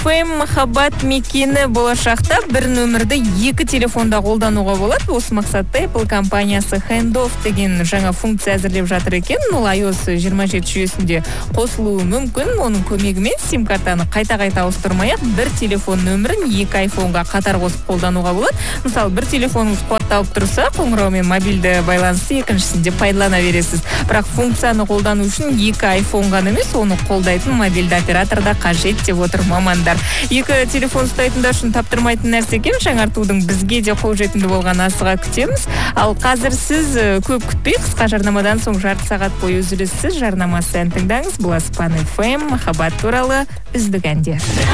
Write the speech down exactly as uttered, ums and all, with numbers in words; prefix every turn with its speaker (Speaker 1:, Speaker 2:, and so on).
Speaker 1: Фэм махаббат мекені болашақта бір нөмірді екі телефонда қолдануға болады. Осы мақсатта Apple компаниясы Handoff деген жаңа функция әзірлеп жатыр екен. Ол ай о эс жиырма жеті жүйесінде қосылуы мүмкін. Оның көмегімен сим-картаны қайта-қайта ауыстырмай-ақ бір телефон нөмірін екі айфонға қатар қосып қолдануға болады. Мысалы, бір телефоныңыз қуатталып тұрса, қоңыраумен мобильді байланысты екіншісінде пайдалана бересіз. Бірақ функцияны қолдану үшін екі айфон ғана емес, оны қолдайтын мобильді операторда қажет деп отыр мамандар. Екі телефон ұстайтындар үшін таптырмайтын нәрсе екен. Жаңартудың бізге де қолжетімді болған асыға күтеміз. Ал қазір сіз көп күтпей, қысқа жарнамадан соң жарты сағат бойы үзіліссіз жарнамасы ән тыңдаңыз. Бұл Аспан эф эм махаббат туралы үздік әндер.